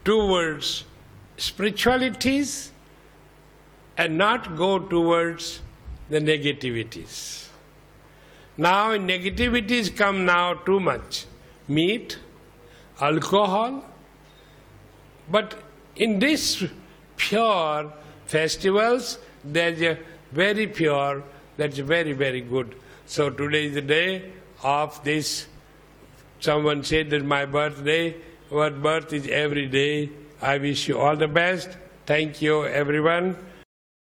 towards spiritualities and not go towards the negativities. Now negativities come now too much. Meat, alcohol. But in this pure festivals, there's a very pure, that's very, very good. So today is the day of this. Someone said that my birthday, our birth is every day. I wish you all the best. Thank you, everyone.